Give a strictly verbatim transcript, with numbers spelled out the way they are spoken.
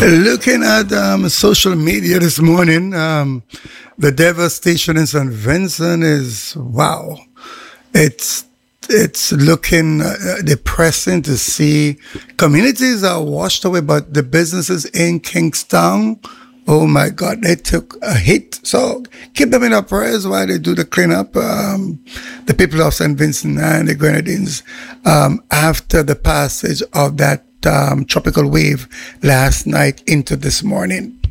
Looking at um, social media this morning, um, the devastation in Saint Vincent is wow. It's it's looking uh, depressing to see. Communities are washed away, but the businesses in Kingstown, oh my God, they took a hit. So keep them in our prayers while they do the cleanup. Um, the people of Saint Vincent and the Grenadines, um, after the passage of that um, tropical wave last night into this morning.